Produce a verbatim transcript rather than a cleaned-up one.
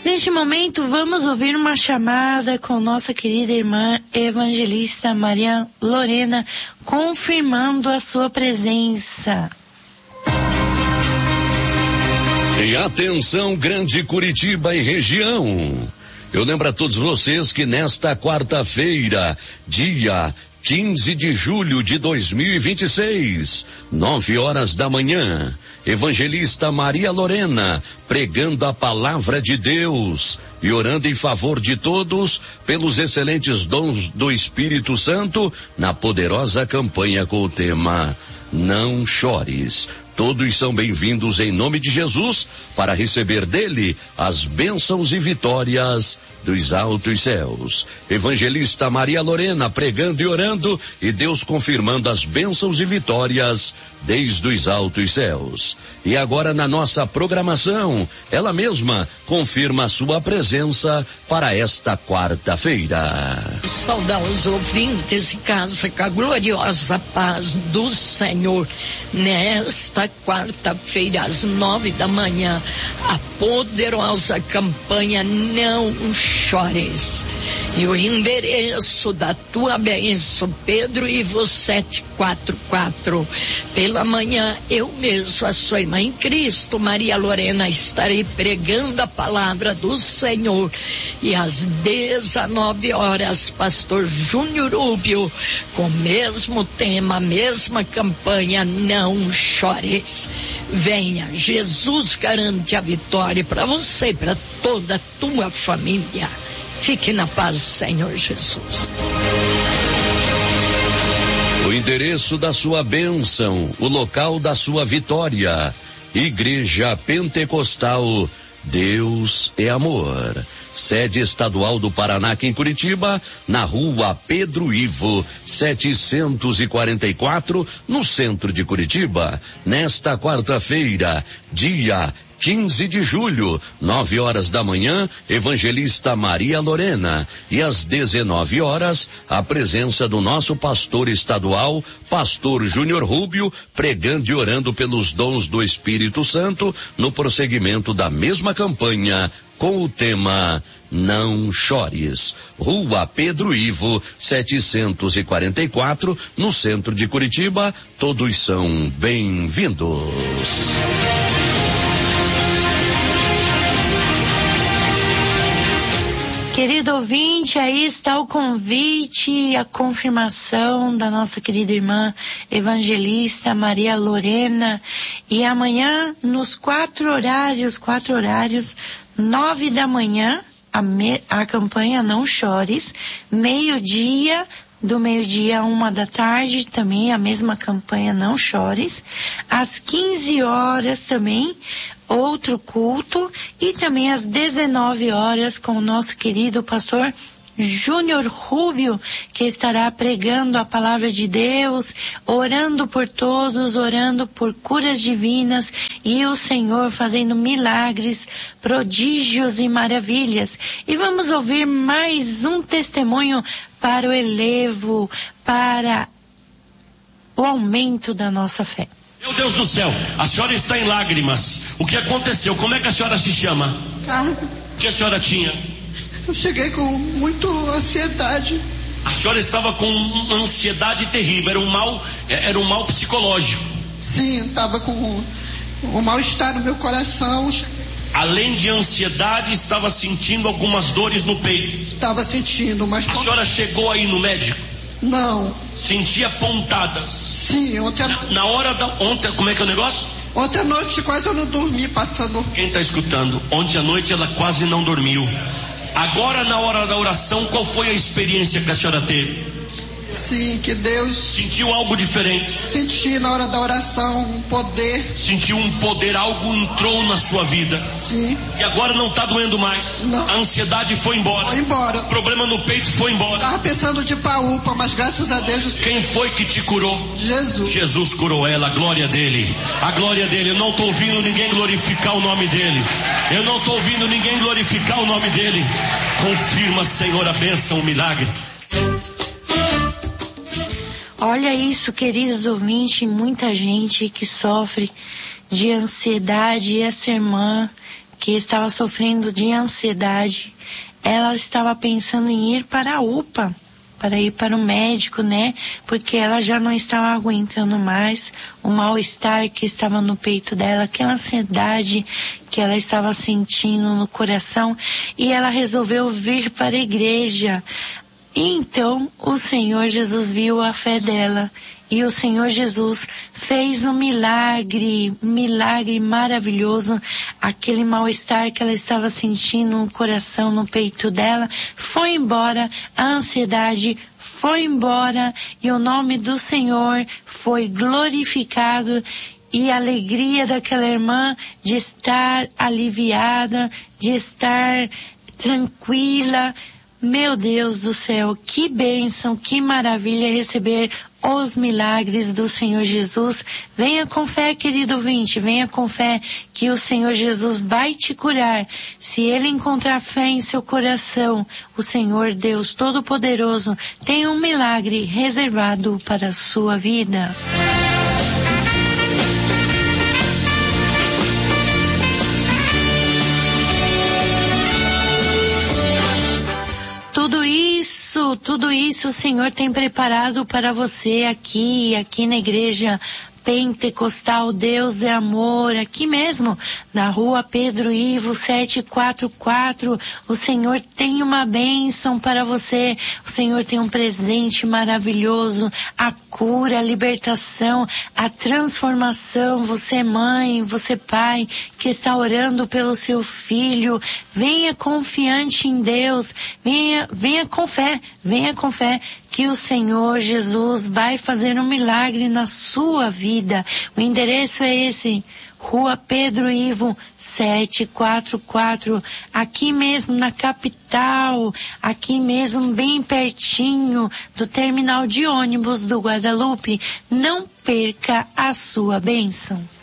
Neste momento, vamos ouvir uma chamada com nossa querida irmã evangelista Maria Lorena, confirmando a sua presença. E atenção, Grande Curitiba e região. Eu lembro a todos vocês que nesta quarta-feira, dia quinze de julho de dois mil e vinte e seis, nove horas da manhã, evangelista Maria Lorena, pregando a palavra de Deus e orando em favor de todos pelos excelentes dons do Espírito Santo na poderosa campanha com o tema Não Chores. Todos são bem-vindos em nome de Jesus para receber dele as bênçãos e vitórias dos altos céus. Evangelista Maria Lorena pregando e orando e Deus confirmando as bênçãos e vitórias desde os altos céus. E agora na nossa programação, ela mesma confirma a sua presença para esta quarta-feira. Saudar os ouvintes em casa com a gloriosa paz do Senhor. Nesta quarta-feira, às nove da manhã, a poderosa campanha Não Chores. E o endereço da tua bênção, Pedro Ivo sete quatro quatro. Pela manhã, eu mesmo, a sua irmã em Cristo, Maria Lorena, estarei pregando a palavra do Senhor. E às dezenove horas, pastor Júnior Rubio, com o mesmo tema, a mesma campanha, Não Chores. Venha, Jesus garante a vitória para você e para toda a tua família. Fique na paz do Senhor Jesus. O endereço da sua bênção, o local da sua vitória. Igreja Pentecostal Deus é Amor. Sede estadual do Paraná aqui em Curitiba, na rua Pedro Ivo, setecentos e quarenta e quatro, no centro de Curitiba. Nesta quarta-feira, dia quinze de julho, nove horas da manhã, evangelista Maria Lorena. E às dezenove horas, a presença do nosso pastor estadual, pastor Júnior Rubio, pregando e orando pelos dons do Espírito Santo, no prosseguimento da mesma campanha, com o tema Não Chores. Rua Pedro Ivo, setecentos e quarenta e quatro, no centro de Curitiba. Todos são bem-vindos. Querido ouvinte, aí está o convite e a confirmação da nossa querida irmã evangelista Maria Lorena. E amanhã, nos quatro horários, quatro horários, nove da manhã, a, me, a campanha Não Chores, meio-dia, do meio-dia a uma da tarde, também a mesma campanha Não Chores, às quinze horas também, outro culto, e também às dezenove horas com o nosso querido pastor Júnior Rubio, que estará pregando a palavra de Deus, orando por todos, orando por curas divinas e o Senhor fazendo milagres, prodígios e maravilhas. E vamos ouvir mais um testemunho para o elevo, para o aumento da nossa fé. Meu Deus do céu, a senhora está em lágrimas. O que aconteceu? Como é que a senhora se chama? Carmen. O que a senhora tinha? Eu cheguei com muita ansiedade. A senhora estava com uma ansiedade terrível, era um mal, era um mal psicológico. Sim, estava com um mal-estar no meu coração. Além de ansiedade, estava sentindo algumas dores no peito. Estava sentindo, mas... A senhora chegou aí no médico? Não. Sentia pontadas? Sim, ontem à na, noite. Na hora da... Ontem, como é que é o negócio? Ontem à noite quase eu não dormi, passando... Quem está escutando? Ontem à noite ela quase não dormiu. Agora, na hora da oração, qual foi a experiência que a senhora teve? Sim, que Deus... Sentiu algo diferente? Senti na hora da oração um poder. Sentiu um poder, algo entrou na sua vida. Sim. E agora não está doendo mais. Não. A ansiedade foi embora. Foi embora. O problema no peito foi embora. Estava pensando de ir pra U P A, mas graças a Deus... Quem foi que te curou? Jesus. Jesus curou ela, a glória dele. A glória dele. Eu não estou ouvindo ninguém glorificar o nome dele. Eu não estou ouvindo ninguém glorificar o nome dele. Confirma, Senhor, a bênção, o milagre. Olha isso, queridos ouvintes, muita gente que sofre de ansiedade. E essa irmã que estava sofrendo de ansiedade. Ela estava pensando em ir para a U P A, para ir para o médico, né? Porque ela já não estava aguentando mais o mal-estar que estava no peito dela, aquela ansiedade que ela estava sentindo no coração, e ela resolveu vir para a igreja. E então o Senhor Jesus viu a fé dela, e o Senhor Jesus fez um milagre, um milagre maravilhoso. Aquele mal-estar que ela estava sentindo no coração, no peito dela, foi embora, a ansiedade foi embora, e o nome do Senhor foi glorificado, e a alegria daquela irmã de estar aliviada, de estar tranquila. Meu Deus do céu, que bênção, que maravilha receber os milagres do Senhor Jesus. Venha com fé, querido ouvinte, venha com fé que o Senhor Jesus vai te curar. Se Ele encontrar fé em seu coração, o Senhor Deus Todo-Poderoso tem um milagre reservado para a sua vida. Tudo isso, tudo isso o Senhor tem preparado para você aqui, aqui na igreja Pentecostal Deus é Amor, aqui mesmo, na rua Pedro Ivo setecentos e quarenta e quatro. O Senhor tem uma bênção para você, o Senhor tem um presente maravilhoso, a cura, a libertação, a transformação. Você mãe, você pai, que está orando pelo seu filho, venha confiante em Deus, venha, venha com fé, venha com fé, que o Senhor Jesus vai fazer um milagre na sua vida. O endereço é esse, Rua Pedro Ivo setecentos e quarenta e quatro, aqui mesmo na capital, aqui mesmo bem pertinho do terminal de ônibus do Guadalupe. Não perca a sua bênção.